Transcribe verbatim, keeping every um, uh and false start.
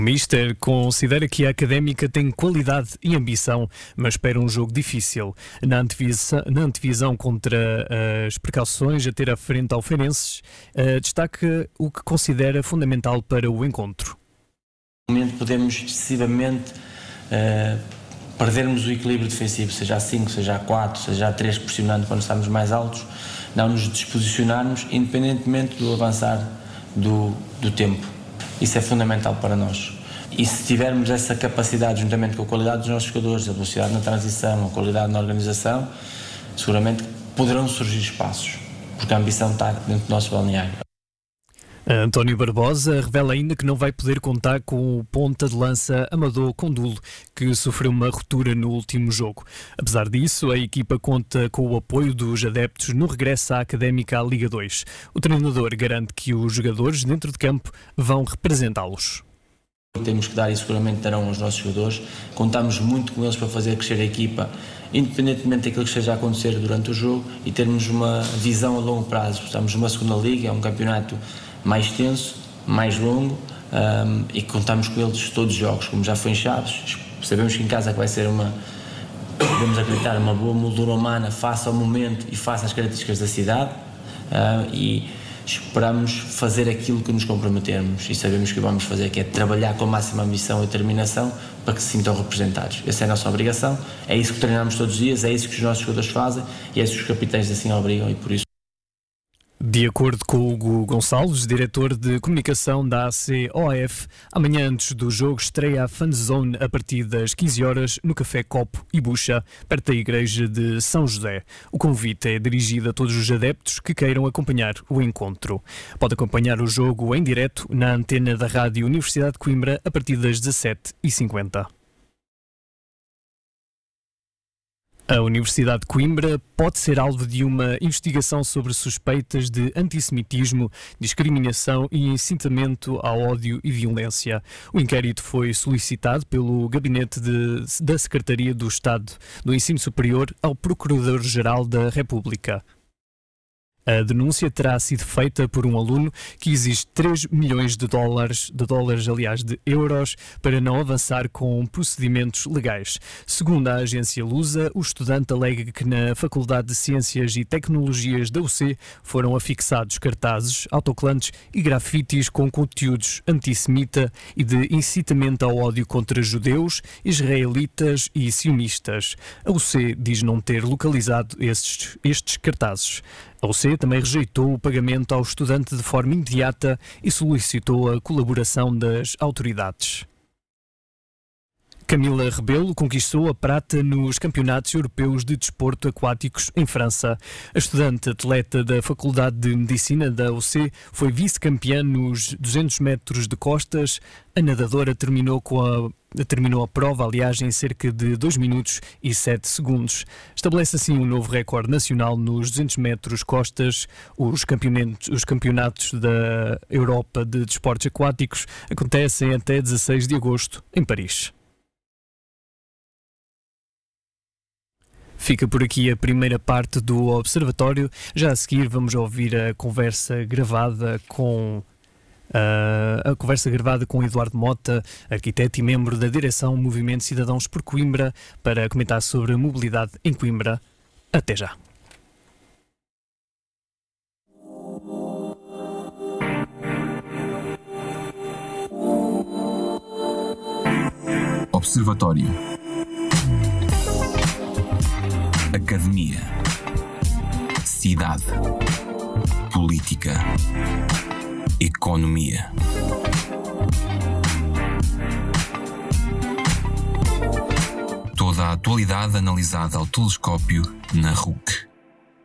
O Mister considera que a Académica tem qualidade e ambição, mas espera um jogo difícil. Na antevisão, na antevisão contra as precauções a ter à frente ao Feirenses, uh, destaca o que considera fundamental para o encontro. No momento podemos excessivamente uh, perdermos o equilíbrio defensivo, seja a cinco, seja a quatro, seja a três, pressionando quando estamos mais altos, não nos disposicionarmos independentemente do avançar do, do tempo. Isso é fundamental para nós. E se tivermos essa capacidade, juntamente com a qualidade dos nossos jogadores, a velocidade na transição, a qualidade na organização, seguramente poderão surgir espaços, porque a ambição está dentro do nosso balneário. António Barbosa revela ainda que não vai poder contar com o ponta de lança Amadou Condulo, que sofreu uma ruptura no último jogo. Apesar disso, a equipa conta com o apoio dos adeptos no regresso à Académica à Liga dois. O treinador garante que os jogadores dentro de campo vão representá-los. Temos que dar e seguramente darão aos nossos jogadores. Contamos muito com eles para fazer crescer a equipa, independentemente daquilo que esteja a acontecer durante o jogo, e termos uma visão a longo prazo. Estamos numa segunda liga, é um campeonato mais tenso, mais longo, um, e contamos com eles todos os jogos, como já foi em Chaves. Sabemos que em casa que vai ser uma, podemos acreditar, uma boa moldura humana face ao momento e face às características da cidade, uh, e esperamos fazer aquilo que nos comprometemos e sabemos que vamos fazer, que é trabalhar com a máxima ambição e determinação para que se sintam representados. Essa é a nossa obrigação, é isso que treinamos todos os dias, é isso que os nossos jogadores fazem e é isso que os capitães assim obrigam, e por isso. De acordo com o Hugo Gonçalves, diretor de comunicação da A C O A F, amanhã antes do jogo estreia a Fanzone a partir das quinze horas no Café Copo e Bucha, perto da Igreja de São José. O convite é dirigido a todos os adeptos que queiram acompanhar o encontro. Pode acompanhar o jogo em direto na antena da Rádio Universidade de Coimbra a partir das dezassete e cinquenta. A Universidade de Coimbra pode ser alvo de uma investigação sobre suspeitas de antissemitismo, discriminação e incitamento ao ódio e violência. O inquérito foi solicitado pelo Gabinete de, da Secretaria do Estado do Ensino Superior ao Procurador-Geral da República. A denúncia terá sido feita por um aluno que exige três milhões de dólares, de dólares, aliás, de euros, para não avançar com procedimentos legais. Segundo a agência Lusa, o estudante alega que na Faculdade de Ciências e Tecnologias da U C foram afixados cartazes, autocolantes e grafites com conteúdos antissemita e de incitamento ao ódio contra judeus, israelitas e sionistas. A U C diz não ter localizado estes, estes cartazes. A U C também rejeitou o pagamento ao estudante de forma imediata e solicitou a colaboração das autoridades. Camila Rebelo conquistou a prata nos Campeonatos Europeus de Desporto Aquáticos em França. A estudante atleta da Faculdade de Medicina da U C foi vice-campeã nos duzentos metros de costas. A nadadora terminou com a Terminou a prova, aliás, em cerca de dois minutos e sete segundos. Estabelece assim um novo recorde nacional nos duzentos metros costas. Os campeonatos, os campeonatos da Europa de Desportos Aquáticos acontecem até dezasseis de agosto em Paris. Fica por aqui a primeira parte do Observatório. Já a seguir vamos ouvir a conversa gravada com... Uh, a conversa gravada com Eduardo Mota, arquiteto e membro da direção Movimento Cidadãos por Coimbra, para comentar sobre a mobilidade em Coimbra. Até já. Observatório. Academia. Cidade. Política. Economia. Toda a atualidade analisada ao telescópio na R U C.